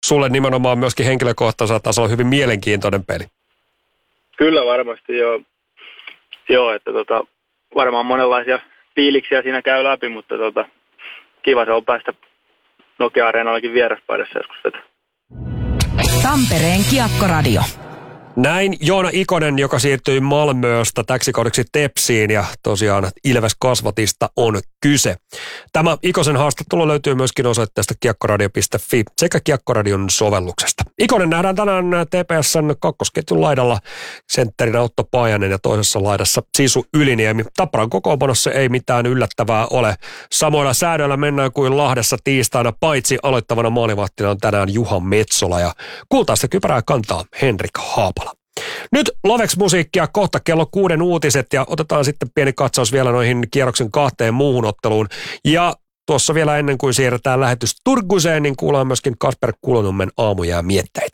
sulle nimenomaan myöskin henkilökohtaisella tasolla hyvin mielenkiintoinen peli. Kyllä varmasti joo että varmaan monenlaisia fiiliksiä siinä käy läpi, mutta kiva se on päästä Nokia-areenallakin vieraspaidassa joskus tätä. Tampereen Kiekkoradio. Näin Joona Ikonen, joka siirtyi Malmöstä täksi kaudeksi Tepsiin ja tosiaan Ilves Kasvatista on kyse. Tämä Ikosen haastattelu löytyy myöskin osoitteesta kiekkoradio.fi sekä Kiekkoradion sovelluksesta. Ikonen nähdään tänään TPS:n kakkosketjun laidalla sentterinä Otto Paajanen ja toisessa laidassa Sisu Yliniemi. Tapparan kokoonpanossa ei mitään yllättävää ole. Samoilla säädöillä mennään kuin Lahdessa tiistaina, paitsi aloittavana maalivahtina on tänään Juha Metsola ja kultaista kypärää kantaa Henrik Haapala. Nyt Lovex-musiikkia, kohta kello 6 uutiset ja otetaan sitten pieni katsaus vielä noihin kierroksen 2 muuhun otteluun. Ja tuossa vielä ennen kuin siirretään lähetys Turkuseen, niin kuullaan myöskin Kasper Kulonummen aamujää mietteitä.